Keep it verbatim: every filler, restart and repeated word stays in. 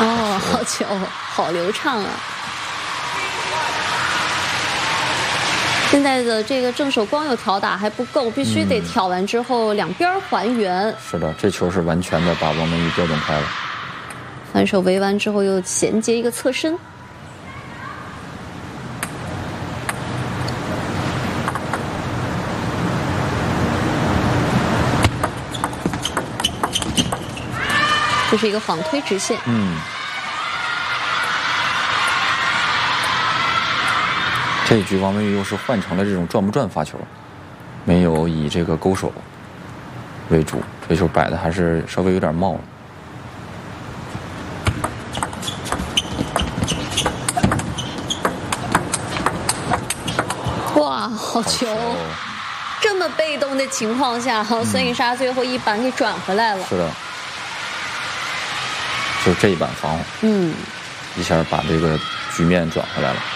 哦，好球，好流畅啊！现在的这个正手光有挑打还不够，必须得挑完之后两边还原。 嗯、是的，这球是完全的把王文玉标准开了。 反手围完之后又衔接一个侧身。这是一个晃推直线。 嗯。这一局王文玉又是换成了这种转不转发球，没有以这个勾手为主，这球摆的还是稍微有点冒了。 哇，好球！这么被动的情况下，哈、嗯，孙颖莎最后一板给转回来了。 是的，就这一板防， 嗯， 一下把这个局面转回来了。